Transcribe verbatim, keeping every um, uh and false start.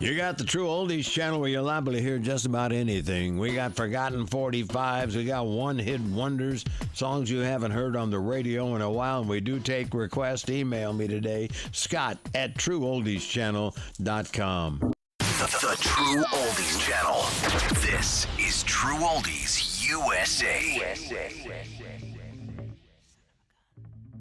You got the True Oldies channel where you're liable to hear just about anything. We got forgotten forty-fives. We got one-hit wonders, songs you haven't heard on the radio in a while, and we do take requests. Email me today, Scott at true oldies channel dot com. The, the True Oldies Channel. This is True Oldies U S A.